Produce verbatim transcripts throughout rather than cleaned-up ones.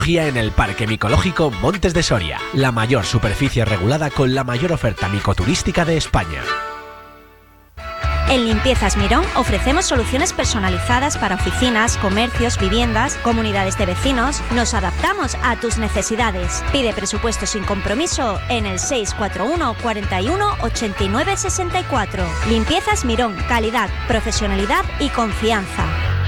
En el Parque Micológico Montes de Soria, la mayor superficie regulada con la mayor oferta micoturística de España. En Limpiezas Mirón ofrecemos soluciones personalizadas para oficinas, comercios, viviendas, comunidades de vecinos. Nos adaptamos a tus necesidades. Pide presupuesto sin compromiso en el seis cuatro uno, cuarenta y uno, ochenta y nueve, sesenta y cuatro. Limpiezas Mirón, calidad, profesionalidad y confianza.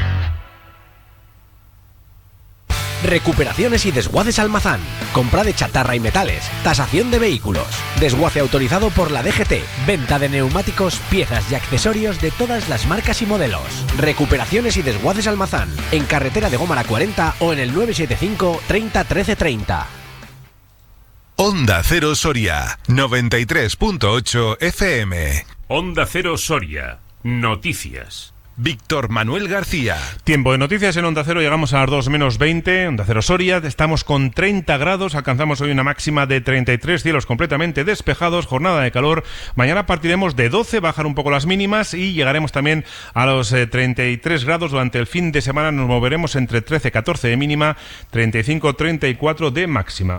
Recuperaciones y desguaces Almazán. Compra de chatarra y metales. Tasación de vehículos. Desguace autorizado por la D G T. Venta de neumáticos, piezas y accesorios de todas las marcas y modelos. Recuperaciones y desguaces Almazán. En carretera de Gómara cuarenta o en el nueve siete cinco, treinta, trece, treinta. Onda Cero Soria, noventa y tres punto ocho F M. Onda Cero Soria. Noticias. Víctor Manuel García. Tiempo de noticias en Onda Cero, llegamos a las dos menos veinte, Onda Cero Soria, estamos con treinta grados, alcanzamos hoy una máxima de treinta y tres, cielos completamente despejados, jornada de calor, mañana partiremos de doce, bajar un poco las mínimas y llegaremos también a los eh, treinta y tres grados, durante el fin de semana nos moveremos entre trece, catorce de mínima, treinta y cinco, treinta y cuatro de máxima.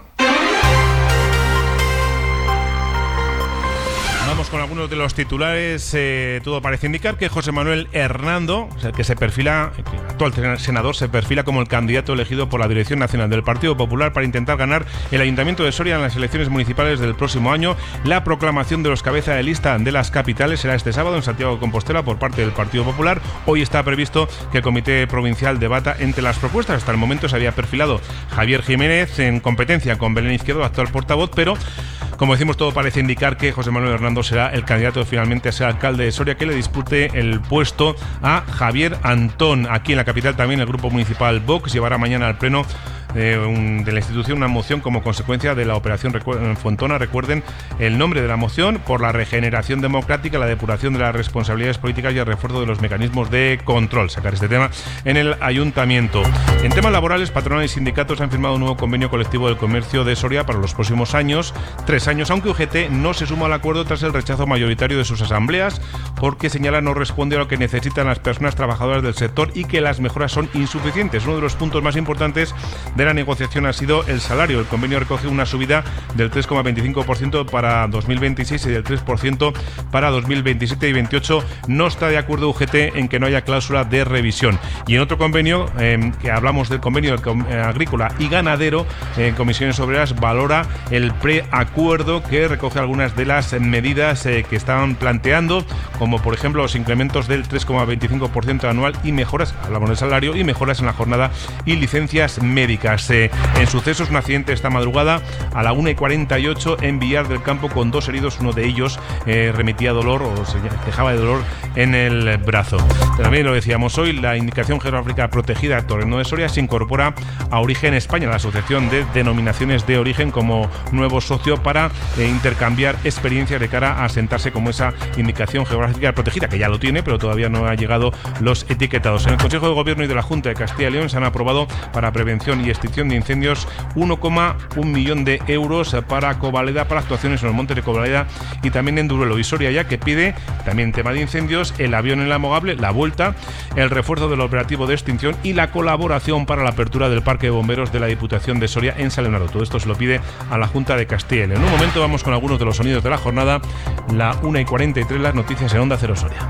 Vamos con algunos de los titulares. Eh, todo parece indicar que José Manuel Hernando, o sea, que se perfila, que el actual senador, se perfila como el candidato elegido por la Dirección Nacional del Partido Popular para intentar ganar el Ayuntamiento de Soria en las elecciones municipales del próximo año. La proclamación de los cabezas de lista de las capitales será este sábado en Santiago de Compostela por parte del Partido Popular. Hoy está previsto que el Comité Provincial debata entre las propuestas. Hasta el momento se había perfilado Javier Jiménez en competencia con Belén Izquierdo, actual portavoz, pero como decimos, todo parece indicar que José Manuel Hernando será el candidato finalmente a ser alcalde de Soria, que le dispute el puesto a Javier Antón. Aquí en la capital también el Grupo Municipal Vox llevará mañana al Pleno de, un, de la institución una moción como consecuencia de la operación Recu- Fontona. Recuerden el nombre de la moción: por la regeneración democrática, la depuración de las responsabilidades políticas y el refuerzo de los mecanismos de control. Sacar este tema en el ayuntamiento. En temas laborales, patronal y sindicatos han firmado un nuevo convenio colectivo del comercio de Soria para los próximos años, tres años, aunque U G T no se suma al acuerdo tras el rechazo mayoritario de sus asambleas, porque señala no responde a lo que necesitan las personas trabajadoras del sector y que las mejoras son insuficientes. Uno de los puntos más importantes de la negociación ha sido el salario. El convenio recoge una subida del tres coma veinticinco por ciento para dos mil veintiséis y del tres por ciento para dos mil veintisiete y veintiocho. No está de acuerdo U G T en que no haya cláusula de revisión. Y en otro convenio, eh, que hablamos del convenio eh, agrícola y ganadero, en eh, Comisiones Obreras valora el preacuerdo que recoge algunas de las medidas eh, que estaban planteando, como por ejemplo los incrementos del tres coma veinticinco por ciento anual y mejoras, hablamos del salario, y mejoras en la jornada y licencias médicas. Eh, en sucesos, un accidente esta madrugada a la una y cuarenta y ocho en Villar del Campo con dos heridos, uno de ellos eh, remitía dolor o se quejaba de dolor en el brazo. También lo decíamos hoy, la indicación geográfica protegida Torreno de Soria se incorpora a Origen España, la Asociación de Denominaciones de Origen, como nuevo socio para eh, intercambiar experiencias de cara a asentarse como esa indicación geográfica protegida, que ya lo tiene, pero todavía no han llegado los etiquetados. En el Consejo de Gobierno y de la Junta de Castilla y León se han aprobado para prevención y extinción de incendios uno coma uno millón de euros para Covaleda, para actuaciones en los montes de Covaleda y también en Duruelo y Soria, ya que pide también tema de incendios, el avión en la Mogable, la vuelta, el refuerzo del operativo de extinción y la colaboración para la apertura del Parque de Bomberos de la Diputación de Soria en San Leonardo. Todo esto se lo pide a la Junta de Castilla y León. En un momento vamos con algunos de los sonidos de la jornada. La una y cuarenta y tres, las noticias en Onda Cero Soria.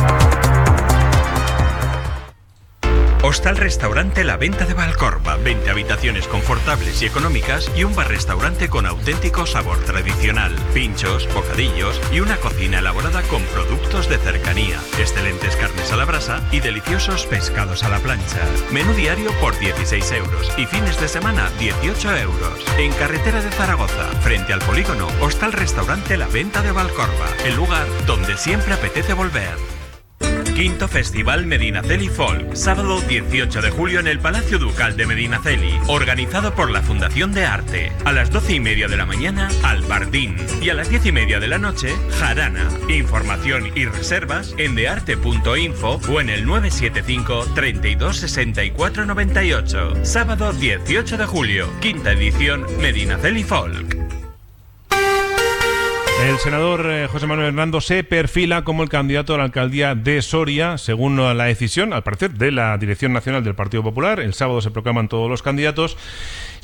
Hostal Restaurante La Venta de Valcorba, veinte habitaciones confortables y económicas y un bar-restaurante con auténtico sabor tradicional, pinchos, bocadillos y una cocina elaborada con productos de cercanía, excelentes carnes a la brasa y deliciosos pescados a la plancha. Menú diario por dieciséis euros y fines de semana dieciocho euros. En carretera de Zaragoza, frente al polígono, Hostal Restaurante La Venta de Valcorba, el lugar donde siempre apetece volver. Quinto Festival Medinaceli Folk, sábado dieciocho de julio en el Palacio Ducal de Medinaceli, organizado por la Fundación de Arte. A las doce y media de la mañana, Albardín, y a las diez y media de la noche, Jarana. Información y reservas en dearte punto info o en el nueve siete cinco, treinta y dos, sesenta y cuatro, noventa y ocho. Sábado dieciocho de julio, quinta edición Medinaceli Folk. El senador eh, José Manuel Hernando se perfila como el candidato a la alcaldía de Soria, según la decisión, al parecer, de la Dirección Nacional del Partido Popular. El sábado se proclaman todos los candidatos.